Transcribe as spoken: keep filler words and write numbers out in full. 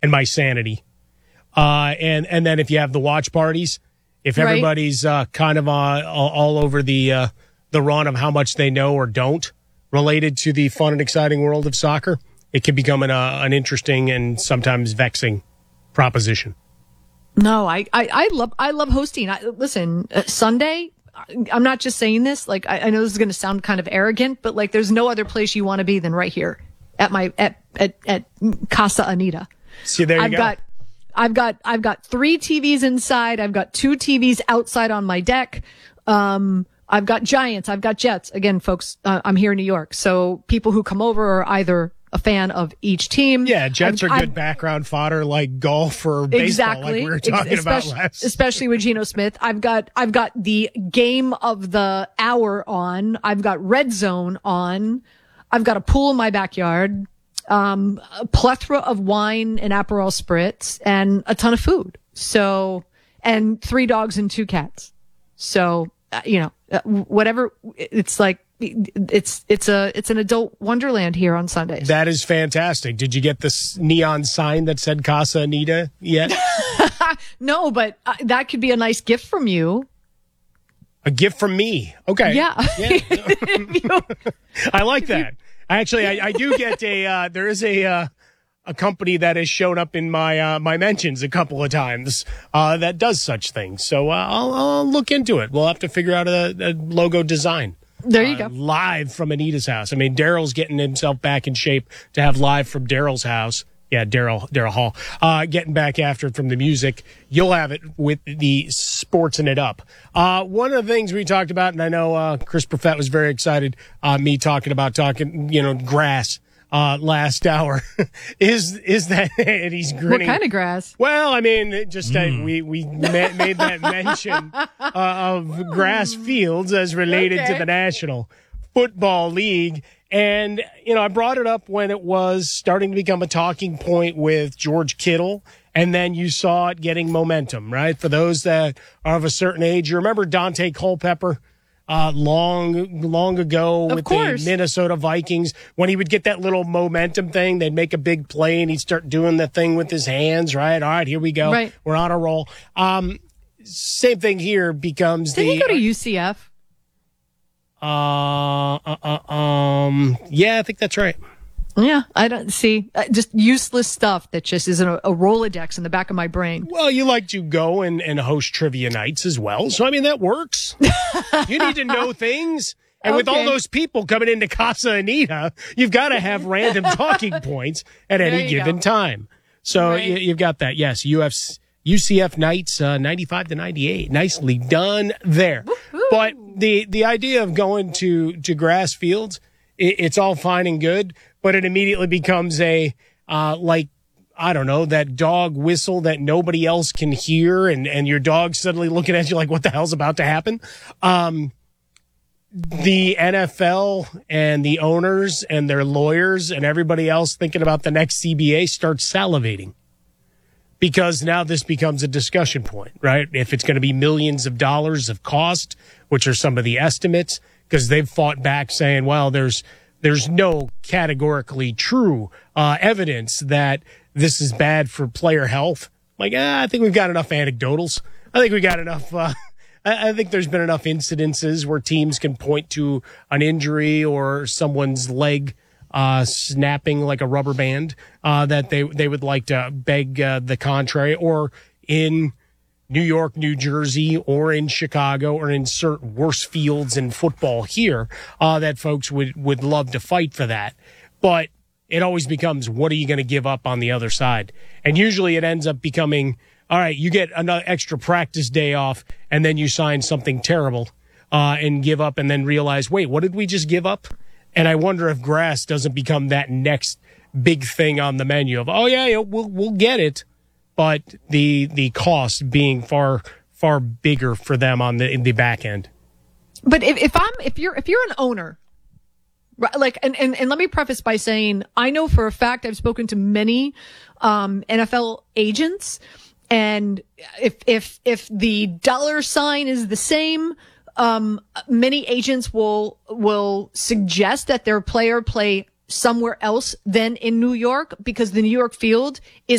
and my sanity. Uh, and, and then if you have the watch parties, if everybody's uh, kind of uh, all, all over the uh, the run of how much they know or don't related to the fun and exciting world of soccer, it can become an, uh, an interesting and sometimes vexing proposition. No, I, I, I love I love hosting. I, listen, uh, Sunday, I'm not just saying this. Like I, I know this is going to sound kind of arrogant, but like there's no other place you want to be than right here at my at at, at Casa Anita. See, there you I've go. got I've got I've got three T Vs inside. I've got two T Vs outside on my deck. Um, I've got Giants. I've got Jets. Again, folks, uh, I'm here in New York, so people who come over are either a fan of each team. Yeah, Jets I've, are good I've, background fodder like golf or baseball, exactly, like we were talking Ex- about especially, last. especially with Geno Smith. I've got I've got the game of the hour on. I've got Red Zone on. I've got a pool in my backyard. Um, a plethora of wine and Aperol spritz and a ton of food. So, and three dogs and two cats. So, uh, you know, uh, whatever. It's like, it's, it's a, it's an adult wonderland here on Sundays. That is fantastic. Did you get this neon sign that said Casa Anita yet? No, but uh, that could be a nice gift from you. A gift from me. Okay. Yeah. yeah. I like that. Actually, I, I do get a, uh, there is a, uh, a company that has shown up in my, uh, my mentions a couple of times, uh, that does such things. So, uh, I'll, I'll look into it. We'll have to figure out a, a logo design. There you uh, go. Live from Anita's house. I mean, Daryl's getting himself back in shape to have live from Daryl's house. Yeah, Daryl, Daryl Hall, uh, getting back after it from the music. You'll have it with the sportsing it up. Uh, one of the things we talked about, and I know, uh, Chris Perfett was very excited, uh, me talking about talking, you know, grass, uh, last hour is, is that, and he's grinning. What kind of grass? Well, I mean, just, mm. uh, we, we ma- made that mention, uh, of grass fields as related okay. to the National Football League. And, you know, I brought it up when it was starting to become a talking point with George Kittle, and then you saw it getting momentum, right? For those that are of a certain age, you remember Dante Culpepper, uh, long, long ago of with course. the Minnesota Vikings, when he would get that little momentum thing, they'd make a big play and he'd start doing the thing with his hands, right? All right, here we go. Right. We're on a roll. Um, same thing here becomes Did the. Did he go to U C F? Uh, uh, uh, um, yeah, I think that's right. Yeah, I don't see uh, just useless stuff that just is a, a Rolodex in the back of my brain. Well, you like to go and, and host trivia nights as well. So, I mean, that works. You need to know things. And okay. with all those people coming into Casa Anita, you've got to have random talking points at any given go. time. So right. you, you've got that. Yes, U F C. U C F Knights, uh, ninety-five to ninety-eight. Nicely done there. Woo-hoo. But the, the idea of going to, to grass fields, it, it's all fine and good, but it immediately becomes a, uh, like, I don't know, that dog whistle that nobody else can hear, and, and your dog's suddenly looking at you like, what the hell's about to happen? Um, the N F L and the owners and their lawyers and everybody else thinking about the next C B A starts salivating. Because now this becomes a discussion point, right? If it's going to be millions of dollars of cost, which are some of the estimates, because they've fought back saying, well, there's there's no categorically true uh, evidence that this is bad for player health. Like, ah, I think we've got enough anecdotals. I think we got enough. Uh, I, I think there's been enough incidences where teams can point to an injury or someone's leg Uh, snapping like a rubber band, uh, that they, they would like to beg, uh, the contrary, or in New York, New Jersey, or in Chicago, or in certain worse fields in football here, uh, that folks would, would love to fight for that. But it always becomes, what are you going to give up on the other side? And usually it ends up becoming, all right, you get another extra practice day off, and then you sign something terrible, uh, and give up, and then realize, wait, what did we just give up? And I wonder if grass doesn't become that next big thing on the menu of, oh yeah, yeah we'll we'll get it, but the the cost being far far bigger for them on the in the back end. But if, if I'm if you're if you're an owner, like and, and and let me preface by saying I know for a fact I've spoken to many um, N F L agents, and if if if the dollar sign is the same. Um, many agents will, will suggest that their player play somewhere else than in New York because the New York field is